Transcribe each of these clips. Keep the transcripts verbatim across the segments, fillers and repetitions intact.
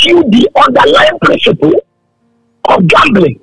you the underlying principle of gambling.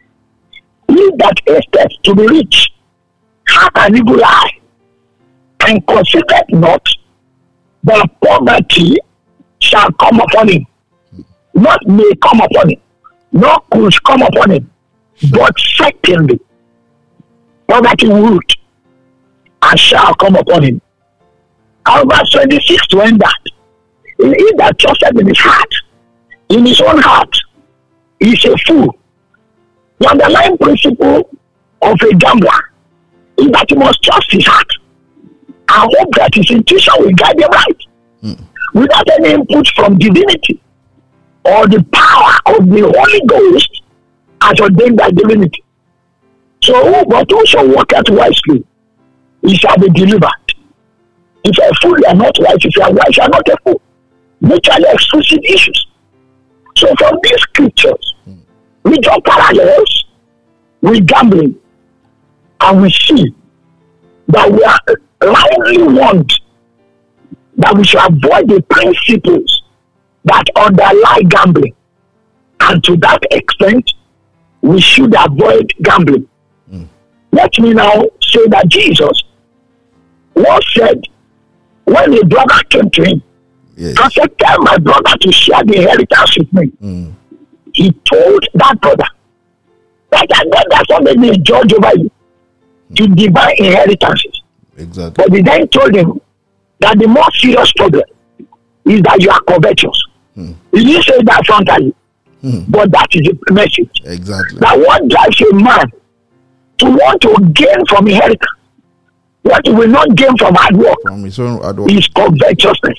He that expects to be rich hath an evil eye, and considereth not that poverty shall come upon him. Not may come upon him, not could come upon him, but certainly poverty would and shall come upon him. And verse twenty-six to end that. He that trusted in his heart, in his own heart, is a fool. The underlying principle of a gambler is that he must trust his heart and hope that his intuition will guide him right, mm. without any input from divinity or the power of the Holy Ghost as ordained by divinity. So, but also worketh wisely, he shall be delivered. If you are a fool, you are not wise. If you are wise, you are not a fool. Mutually exclusive issues. So from these scriptures, mm. we draw parallels with gambling, and we see that we are loudly warned that we should avoid the principles that underlie gambling. And to that extent, we should avoid gambling. Mm. Let me now say that Jesus once said, when a brother came to him, yes. I said, tell my brother to share the inheritance with me. Mm. He told that brother that God does not make me a judge over you to divide inheritances. Exactly. But he then told him that the more serious problem is that you are covetous. Mm. He didn't say that frontally, mm. but that is the message. Exactly. That what drives a man to want to gain from inheritance, what he will not gain from hard work, from his own hard work, is covetousness.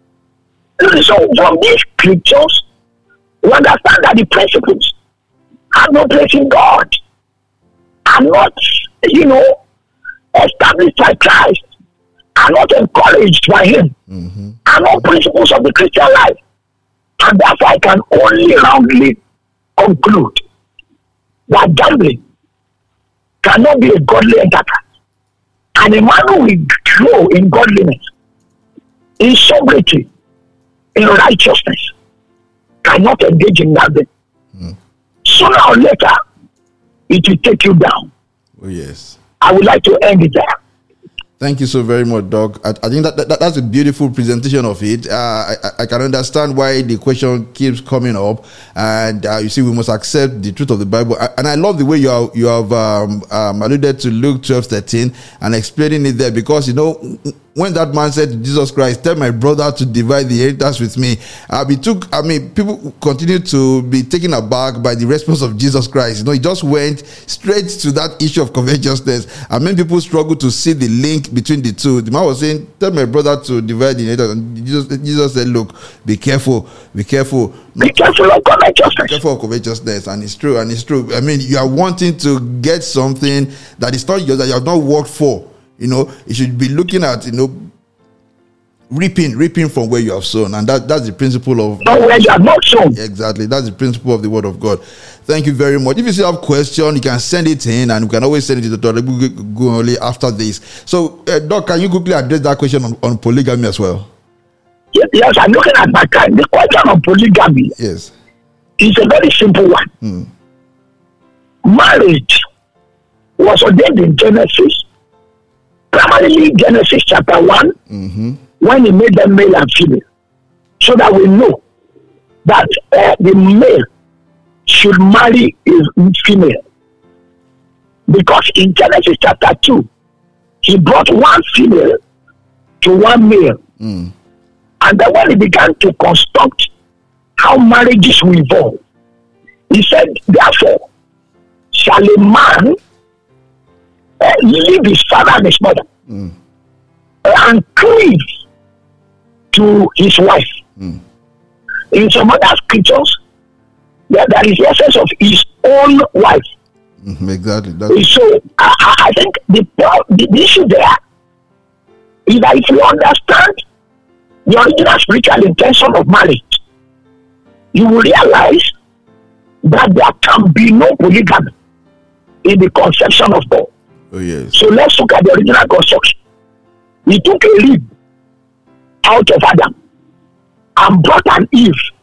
So from these scriptures, we understand that the principles have no place in God, are not, you know, established by Christ, are not encouraged by Him, mm-hmm. are not principles of the Christian life. And therefore I can only roundly conclude that gambling cannot be a godly enterprise. And a man who will grow in godliness, in sobriety, in righteousness, cannot engage in that. Mm. Sooner or later, it will take you down. Oh, yes. I would like to end it there. Thank you so very much, Doc. I, I think that, that that's a beautiful presentation of it. Uh, I, I can understand why the question keeps coming up, and uh, you see, we must accept the truth of the Bible. I, and I love the way you are, you have um, um, alluded to Luke twelve thirteen and explaining it there, because you know, when that man said to Jesus Christ, "Tell my brother to divide the inheritance with me," uh, we took. I mean, people continue to be taken aback by the response of Jesus Christ. You know, he just went straight to that issue of covetousness, and many people struggle to see the link between the two. The man was saying, "Tell my brother to divide the inheritance," and Jesus, Jesus said, "Look, be careful, be careful, be careful of covetousness. Be careful of covetousness." And it's true, and it's true. I mean, you are wanting to get something that is not yours, that you have not worked for. You know, you should be looking at, you know, reaping, reaping from where you have sown, and that that's the principle of. Not where you have not sown. Exactly, that's the principle of the Word of God. Thank you very much. If you still have question, you can send it in, and we can always send it to Doctor Gugoli after this. So, uh, Doc, can you quickly address that question on, on polygamy as well? Yes, yes, I'm looking at my time. The question of polygamy. Yes. Is a very simple one. Hmm. Marriage was ordained in Genesis, primarily Genesis chapter one, mm-hmm. when He made them male and female, so that we know that uh, the male should marry his female. Because in Genesis chapter two, He brought one female to one male. Mm. And then when He began to construct how marriages will evolve, He said, therefore, shall a man uh, leave his father and his mother, mm. and cleave to his wife. Mm. In some other scriptures, there, there is the essence of his own wife. Mm, exactly. That's so I, I think the, the, the issue there is that if you understand the original spiritual intention of marriage, you will realize that there can be no polygamy in the conception of God. Oh, yes. So let's look at the original construction. He took a rib out of Adam and brought an Eve